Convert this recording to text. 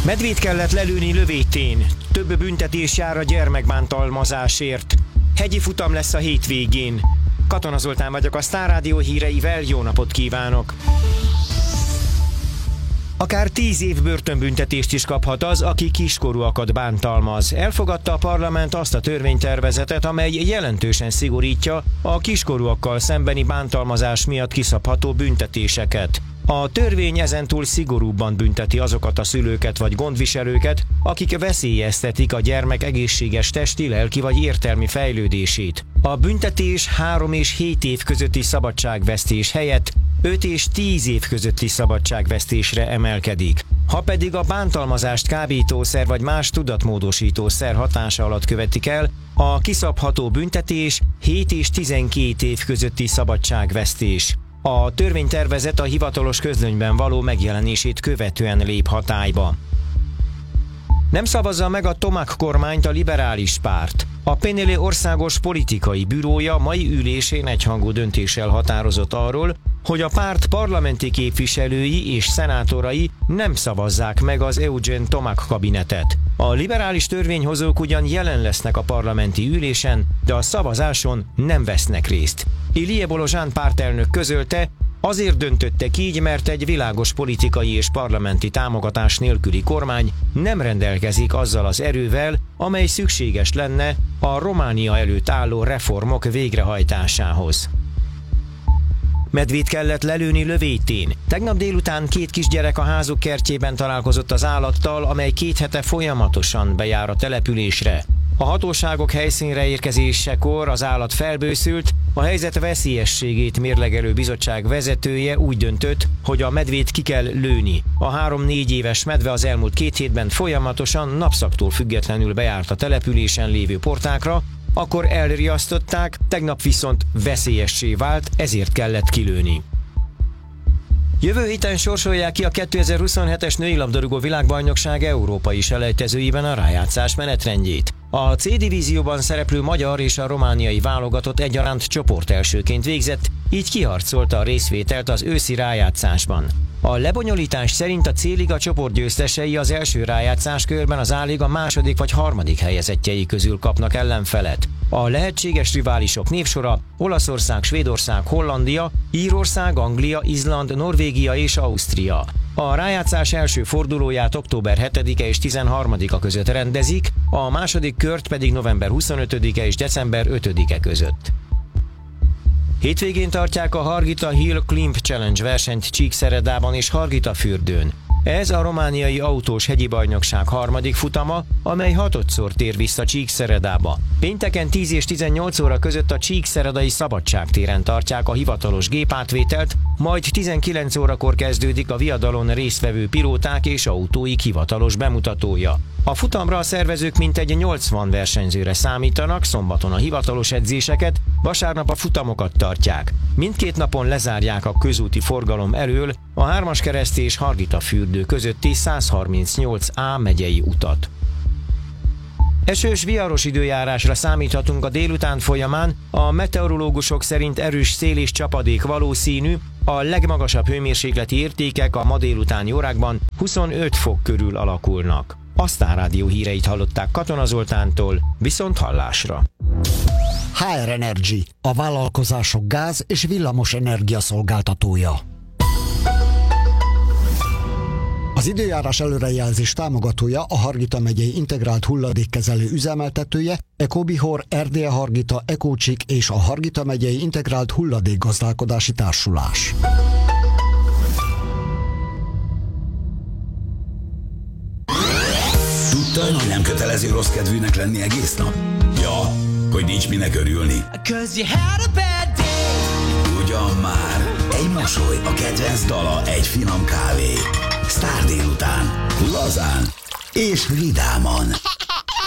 Medvét kellett lelőni Lövétén. Több büntetés jár a gyermekbántalmazásért. Hegyi futam lesz a hétvégén. Katona Zoltán vagyok, a Sztár Rádió híreivel, jó napot kívánok! Akár 10 év börtönbüntetést is kaphat az, aki kiskorúakat bántalmaz. Elfogadta a parlament azt a törvénytervezetet, amely jelentősen szigorítja a kiskorúakkal szembeni bántalmazás miatt kiszabható büntetéseket. A törvény ezentúl szigorúbban bünteti azokat a szülőket vagy gondviselőket, akik veszélyeztetik a gyermek egészséges testi, lelki vagy értelmi fejlődését. A büntetés 3 és 7 év közötti szabadságvesztés helyett 5 és 10 év közötti szabadságvesztésre emelkedik. Ha pedig a bántalmazást kábítószer vagy más tudatmódosítószer hatása alatt követik el, a kiszabható büntetés 7 és 12 év közötti szabadságvesztés. A törvénytervezet a hivatalos közlönyben való megjelenését követően lép hatályba. Nem szavazza meg a Tomac kormányt a liberális párt. A PNL országos politikai bürója mai ülésén egyhangú döntéssel határozott arról, hogy a párt parlamenti képviselői és szenátorai nem szavazzák meg az Eugene Tomac kabinetet. A liberális törvényhozók ugyan jelen lesznek a parlamenti ülésen, de a szavazáson nem vesznek részt. Ilie Bolozsán pártelnök közölte, azért döntöttek így, mert egy világos politikai és parlamenti támogatás nélküli kormány nem rendelkezik azzal az erővel, amely szükséges lenne a Románia előtt álló reformok végrehajtásához. Medvét kellett lelőni Lövétén. Tegnap délután 2 kisgyerek a házuk kertjében találkozott az állattal, amely 2 hete folyamatosan bejár a településre. A hatóságok helyszínre érkezésekor az állat felbőszült, a helyzet veszélyességét mérlegelő bizottság vezetője úgy döntött, hogy a medvét ki kell lőni. A 3-4 éves medve az elmúlt 2 hétben folyamatosan napszaktól függetlenül bejárt a településen lévő portákra, akkor elriasztották, tegnap viszont veszélyessé vált, ezért kellett kilőni. Jövő héten sorsolják ki a 2027-es női labdarúgó világbajnokság európai selejtezőiben a rájátszás menetrendjét. A C divízióban szereplő magyar és a romániai válogatott egyaránt csoportelsőként végzett, így kiharcolta a részvételt az őszi rájátszásban. A lebonyolítás szerint a C-liga csoportgyőztesei az első rájátszáskörben az A-liga második vagy harmadik helyezettjei közül kapnak ellenfelet. A lehetséges riválisok névsora Olaszország, Svédország, Hollandia, Írország, Anglia, Izland, Norvégia és Ausztria. A rájátszás első fordulóját október 7-e és 13-a között rendezik, a második kört pedig november 25-e és december 5-e között. Hétvégén tartják a Harghita Hill Climb Challenge versenyt Csíkszeredában és Hargitafürdőn. Ez a romániai autós hegyi bajnokság harmadik futama, amely 6-szor tér vissza Csíkszeredába. Pénteken 10 és 18 óra között a Csíkszeredai Szabadságtéren tartják a hivatalos gépátvételt, majd 19 órakor kezdődik a viadalon résztvevő pilóták és autóik hivatalos bemutatója. A futamra a szervezők mintegy 80 versenyzőre számítanak, szombaton a hivatalos edzéseket, vasárnap a futamokat tartják. Mindkét napon lezárják a közúti forgalom elől a Hármaskereszt és Hargitafürdő közötti 138A megyei utat. Esős, viharos időjárásra számíthatunk a délután folyamán, a meteorológusok szerint erős szél és csapadék valószínű, a legmagasabb hőmérsékleti értékek a ma délutáni órákban 25 fok körül alakulnak. A Sztár Rádió híreit hallották Katona Zoltántól, viszont hallásra. HR Energy, a vállalkozások gáz- és villamos energia szolgáltatója. Az időjárás előrejelzés támogatója a Hargita megyei integrált hulladékkezelő üzemeltetője, Ecobihor, Erdélye Hargita, Ecócsik és a Hargita megyei integrált hulladékgazdálkodási társulás. Tudtad, hogy nem kötelező rossz kedvűnek lenni egész nap? Ja, hogy nincs minek örülni. Ugyan már, egy mosoly, a kedvenc dala, egy finom kávé. Sztár délután, lazán és vidáman.